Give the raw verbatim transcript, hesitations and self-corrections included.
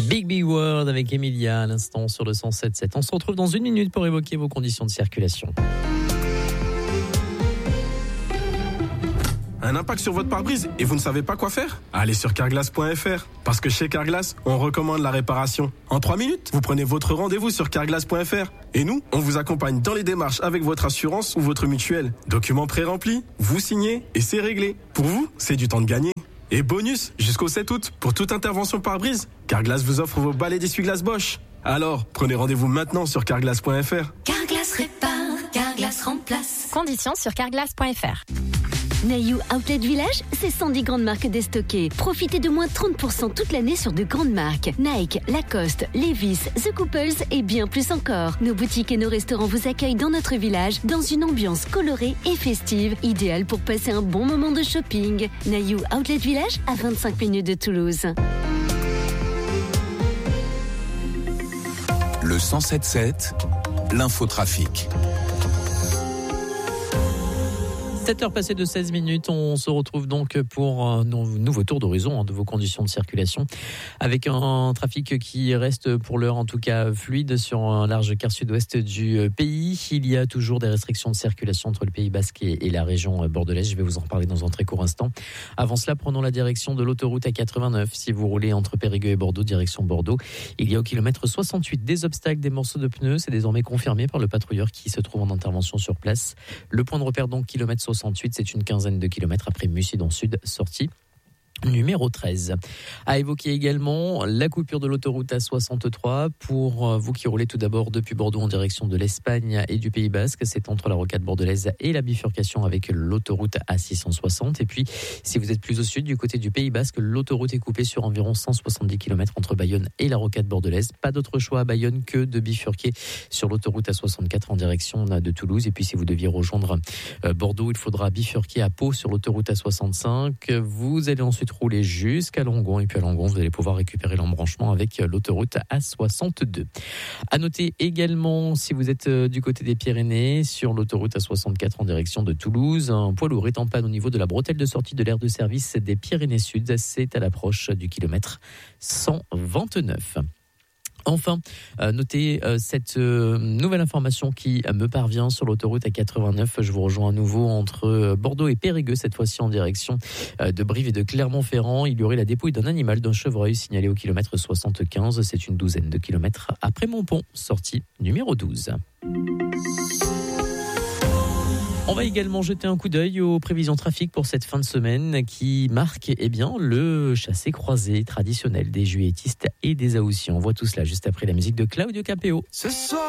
Big Big World avec Emilia à l'instant sur le cent sept sept. On se retrouve dans une minute pour évoquer vos conditions de circulation. Un impact sur votre pare-brise et vous ne savez pas quoi faire ? Allez sur carglass point f r. Parce que chez Carglass, on recommande la réparation. En trois minutes, vous prenez votre rendez-vous sur carglass point f r. Et nous, on vous accompagne dans les démarches avec votre assurance ou votre mutuelle. Documents pré-remplis, vous signez et c'est réglé. Pour vous, c'est du temps de gagner. Et bonus, jusqu'au sept août, pour toute intervention pare-brise, Carglass vous offre vos balais d'essuie-glace Bosch. Alors, prenez rendez-vous maintenant sur carglass point f r. Carglass répare, Carglass remplace. Conditions sur carglass point f r. Naïou Outlet Village, c'est cent dix grandes marques déstockées. Profitez de moins trente pour cent toute l'année sur de grandes marques. Nike, Lacoste, Levi's, The Couples et bien plus encore. Nos boutiques et nos restaurants vous accueillent dans notre village dans une ambiance colorée et festive, idéale pour passer un bon moment de shopping. Naïou Outlet Village, à vingt-cinq minutes de Toulouse. Le cent sept sept, l'infotrafic. sept heures passées de seize minutes, on se retrouve donc pour un nouveau tour d'horizon de vos conditions de circulation avec un trafic qui reste pour l'heure en tout cas fluide sur un large quart sud-ouest du pays. Il y a toujours des restrictions de circulation entre le Pays Basque et la région bordelaise. Je vais vous en reparler dans un très court instant. Avant cela, prenons la direction de l'autoroute A quatre-vingt-neuf. Si vous roulez entre Périgueux et Bordeaux, direction Bordeaux, il y a au kilomètre soixante-huit des obstacles, des morceaux de pneus. C'est désormais confirmé par le patrouilleur qui se trouve en intervention sur place. Le point de repère donc kilomètre soixante-huit, c'est une quinzaine de kilomètres après Mucidon Sud, sortie numéro treize. À évoquer également la coupure de l'autoroute A soixante-trois pour vous qui roulez tout d'abord depuis Bordeaux en direction de l'Espagne et du Pays Basque. C'est entre la rocade bordelaise et la bifurcation avec l'autoroute A six cent soixante. Et puis, si vous êtes plus au sud, du côté du Pays Basque, l'autoroute est coupée sur environ cent soixante-dix kilomètres entre Bayonne et la rocade bordelaise. Pas d'autre choix à Bayonne que de bifurquer sur l'autoroute A soixante-quatre en direction de Toulouse. Et puis, si vous deviez rejoindre Bordeaux, il faudra bifurquer à Pau sur l'autoroute A soixante-cinq. Vous allez ensuite rouler jusqu'à Langon et puis à Langon vous allez pouvoir récupérer l'embranchement avec l'autoroute A soixante-deux. À noter également, si vous êtes du côté des Pyrénées, sur l'autoroute A soixante-quatre en direction de Toulouse, un poids lourd est en panne au niveau de la bretelle de sortie de l'aire de service des Pyrénées Sud. C'est à l'approche du kilomètre cent vingt-neuf. Enfin, euh, notez euh, cette euh, nouvelle information qui euh, me parvient sur l'autoroute A quatre-vingt-neuf. Je vous rejoins à nouveau entre euh, Bordeaux et Périgueux, cette fois-ci en direction euh, de Brive et de Clermont-Ferrand. Il y aurait la dépouille d'un animal, d'un chevreuil, signalé au kilomètre soixante-quinze. C'est une douzaine de kilomètres après Montpont, sortie numéro douze. On va également jeter un coup d'œil aux prévisions trafic pour cette fin de semaine qui marque eh bien, le chassé-croisé traditionnel des juilletistes et des Haussiens. On voit tout cela juste après la musique de Claudio Capéo. Ce soir